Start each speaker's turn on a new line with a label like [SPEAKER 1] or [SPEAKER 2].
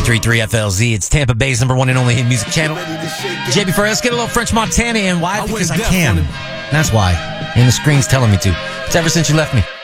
[SPEAKER 1] 93.3 FLZ. It's Tampa Bay's number one and only hit music channel. JB Ferrer, let's get a little French Montana in. Why? Because I can. That's why. And the screen's telling me to. It's ever since you left me.